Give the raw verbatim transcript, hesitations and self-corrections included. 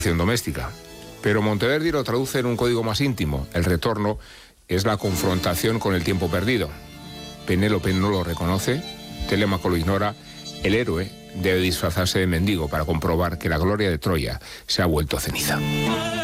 doméstica. Pero Monteverdi lo traduce en un código más íntimo. El retorno es la confrontación con el tiempo perdido. Penélope no lo reconoce, Telémaco lo ignora. El héroe debe disfrazarse de mendigo para comprobar que la gloria de Troya se ha vuelto ceniza.